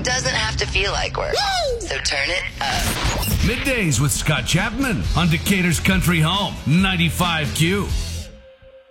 doesn't have to feel like work. So turn it up. Middays with Scott Chapman on Decatur's Country Home, 95Q.